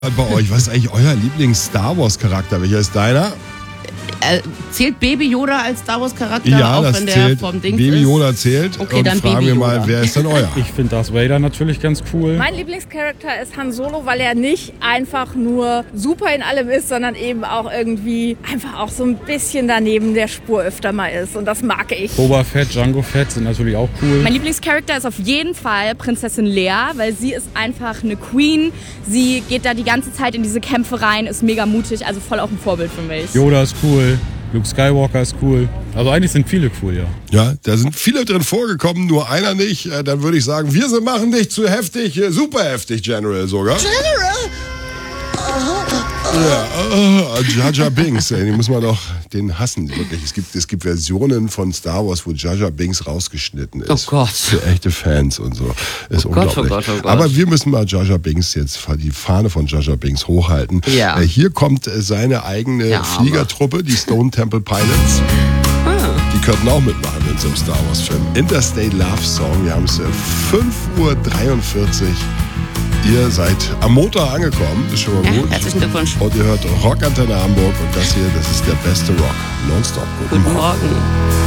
Bei euch, was ist eigentlich euer Lieblings-Star Wars-Charakter? Welcher ist deiner? Zählt Baby Yoda als Star Wars Charakter? Ja, auch das wenn der zählt. vom Dings Baby ist? Yoda zählt. Okay, und dann fragen Baby wir mal, Yoda. wer ist denn euer? Ich finde Darth Vader natürlich ganz cool. Mein Lieblingscharakter ist Han Solo, weil er nicht einfach nur super in allem ist, sondern eben auch irgendwie einfach auch so ein bisschen daneben der Spur öfter mal ist. Und das mag ich. Boba Fett, Jango Fett sind natürlich auch cool. Mein Lieblingscharakter ist auf jeden Fall Prinzessin Leia, weil sie ist einfach eine Queen. Sie geht da die ganze Zeit in diese Kämpfe rein, ist mega mutig, also voll auch ein Vorbild für mich. Yoda ist cool. Luke Skywalker ist cool. Also eigentlich sind viele cool, ja. Ja, da sind viele drin vorgekommen, nur einer nicht. Dann würde ich sagen, wir machen dich zu heftig, super heftig, General sogar. General? Ja, Jar Jar Binks, den muss man doch, den hassen wirklich. Es gibt Versionen von Star Wars, wo Jar Jar Binks rausgeschnitten ist. Oh Gott. Für echte Fans und so. Ist Gott, unglaublich. oh Gott. Aber wir müssen mal Jar Jar Binks jetzt, die Fahne von Jar Jar Binks hochhalten. Ja. Hier kommt seine eigene Ja, Fliegertruppe, die Stone Temple Pilots. Die könnten auch mitmachen in so einem Star Wars Film. Interstate Love Song, wir haben es 5:43 Uhr. Ihr seid am Montag angekommen, ist schon mal Ja, gut. herzlichen Glückwunsch. Und ihr hört Rockantenne Hamburg und das hier, das ist der beste Rock. Nonstop. Guten Morgen.